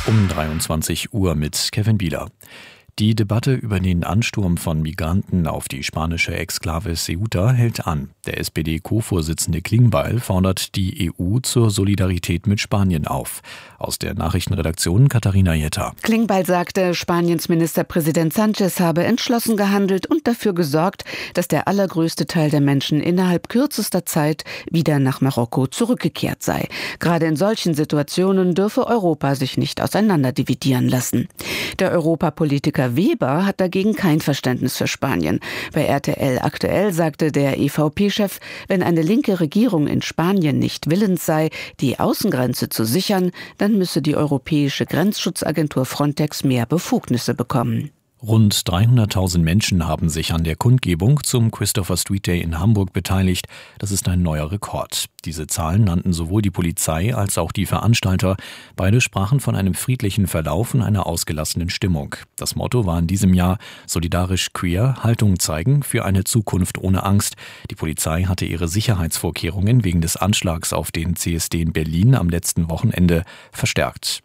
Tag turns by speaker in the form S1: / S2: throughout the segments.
S1: Um 23 Uhr mit Kevin Bieler. Die Debatte über den Ansturm von Migranten auf die spanische Exklave Ceuta hält an. Der SPD-Co-Vorsitzende Klingbeil fordert die EU zur Solidarität mit Spanien auf. Aus der Nachrichtenredaktion Katharina Jetta.
S2: Klingbeil sagte, Spaniens Ministerpräsident Sánchez habe entschlossen gehandelt und dafür gesorgt, dass der allergrößte Teil der Menschen innerhalb kürzester Zeit wieder nach Marokko zurückgekehrt sei. Gerade in solchen Situationen dürfe Europa sich nicht auseinanderdividieren lassen. Der Europapolitiker Weber hat dagegen kein Verständnis für Spanien. Bei RTL aktuell sagte der EVP-Chef, wenn eine linke Regierung in Spanien nicht willens sei, die Außengrenze zu sichern, dann müsse die europäische Grenzschutzagentur Frontex mehr Befugnisse bekommen.
S1: Rund 300.000 Menschen haben sich an der Kundgebung zum Christopher Street Day in Hamburg beteiligt. Das ist ein neuer Rekord. Diese Zahlen nannten sowohl die Polizei als auch die Veranstalter. Beide sprachen von einem friedlichen Verlauf und einer ausgelassenen Stimmung. Das Motto war in diesem Jahr solidarisch queer, Haltung zeigen für eine Zukunft ohne Angst. Die Polizei hatte ihre Sicherheitsvorkehrungen wegen des Anschlags auf den CSD in Berlin am letzten Wochenende verstärkt.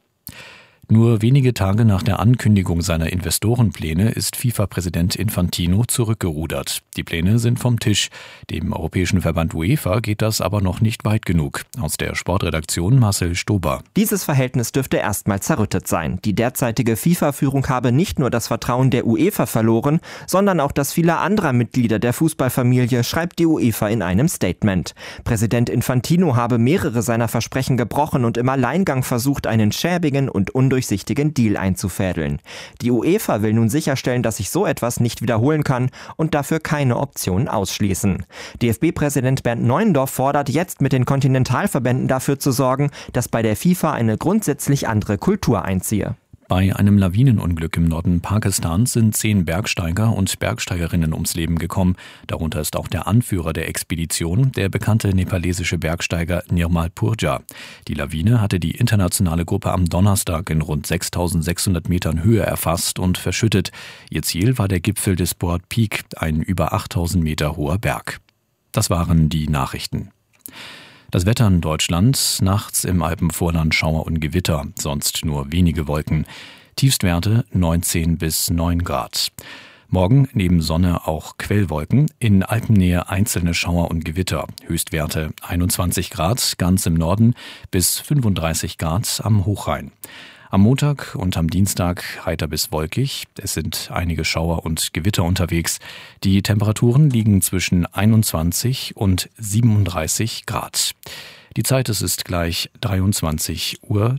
S1: Nur wenige Tage nach der Ankündigung seiner Investorenpläne ist FIFA-Präsident Infantino zurückgerudert. Die Pläne sind vom Tisch. Dem europäischen Verband UEFA geht das aber noch nicht weit genug. Aus der Sportredaktion Marcel Stober.
S3: Dieses Verhältnis dürfte erstmal zerrüttet sein. Die derzeitige FIFA-Führung habe nicht nur das Vertrauen der UEFA verloren, sondern auch das vieler anderer Mitglieder der Fußballfamilie, schreibt die UEFA in einem Statement. Präsident Infantino habe mehrere seiner Versprechen gebrochen und im Alleingang versucht, einen schäbigen und undurchsichtigen Deal einzufädeln. Die UEFA will nun sicherstellen, dass sich so etwas nicht wiederholen kann und dafür keine Option ausschließen. DFB-Präsident Bernd Neuendorf fordert jetzt mit den Kontinentalverbänden dafür zu sorgen, dass bei der FIFA eine grundsätzlich andere Kultur einziehe.
S1: Bei einem Lawinenunglück im Norden Pakistans sind 10 Bergsteiger und Bergsteigerinnen ums Leben gekommen. Darunter ist auch der Anführer der Expedition, der bekannte nepalesische Bergsteiger Nirmal Purja. Die Lawine hatte die internationale Gruppe am Donnerstag in rund 6.600 Metern Höhe erfasst und verschüttet. Ihr Ziel war der Gipfel des Board Peak, ein über 8.000 Meter hoher Berg. Das waren die Nachrichten. Das Wetter in Deutschland, nachts im Alpenvorland Schauer und Gewitter, sonst nur wenige Wolken. Tiefstwerte 19 bis 9 Grad. Morgen neben Sonne auch Quellwolken, in Alpennähe einzelne Schauer und Gewitter. Höchstwerte 21 Grad ganz im Norden bis 35 Grad am Hochrhein. Am Montag und am Dienstag heiter bis wolkig. Es sind einige Schauer und Gewitter unterwegs. Die Temperaturen liegen zwischen 21 und 37 Grad. Die Zeit, es ist gleich 23:03 Uhr.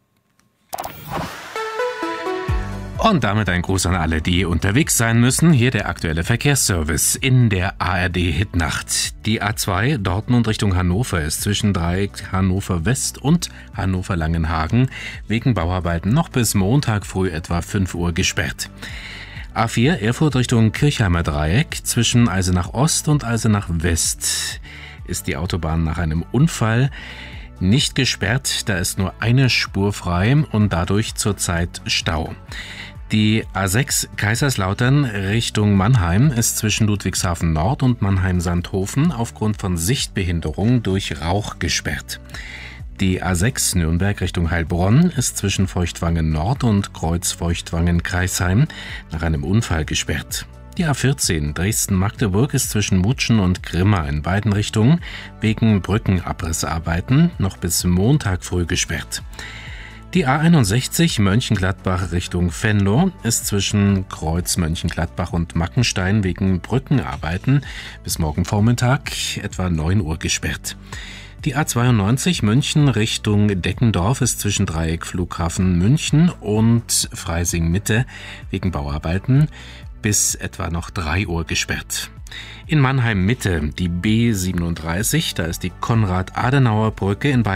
S4: Und damit ein Gruß an alle, die unterwegs sein müssen. Hier der aktuelle Verkehrsservice in der ARD-Hitnacht. Die A2 Dortmund Richtung Hannover ist zwischen Dreieck Hannover West und Hannover Langenhagen wegen Bauarbeiten noch bis Montag früh etwa 5 Uhr gesperrt. A4 Erfurt Richtung Kirchheimer Dreieck zwischen Eisenach Ost und Eisenach West ist die Autobahn nach einem Unfall nicht gesperrt. Da ist nur eine Spur frei und dadurch zurzeit Stau. Die A6 Kaiserslautern Richtung Mannheim ist zwischen Ludwigshafen Nord und Mannheim-Sandhofen aufgrund von Sichtbehinderung durch Rauch gesperrt. Die A6 Nürnberg Richtung Heilbronn ist zwischen Feuchtwangen Nord und Kreuz-Feuchtwangen-Kreisheim nach einem Unfall gesperrt. Die A14 Dresden-Magdeburg ist zwischen Mutschen und Grimma in beiden Richtungen wegen Brückenabrissarbeiten noch bis Montag früh gesperrt. Die A61 Mönchengladbach Richtung Venlo ist zwischen Kreuz Mönchengladbach und Mackenstein wegen Brückenarbeiten bis morgen Vormittag etwa 9 Uhr gesperrt. Die A92 München Richtung Deckendorf ist zwischen Dreieck Flughafen München und Freising Mitte wegen Bauarbeiten bis etwa noch 3 Uhr gesperrt. In Mannheim Mitte die B37, da ist die Konrad-Adenauer-Brücke in